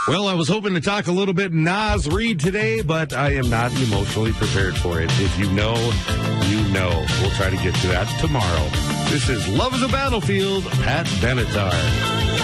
Well, I was hoping to talk a little bit Nas Reed today, but I am not emotionally prepared for it. If you know, you know. We'll try to get to that tomorrow. This is Love is a Battlefield, Pat Benatar.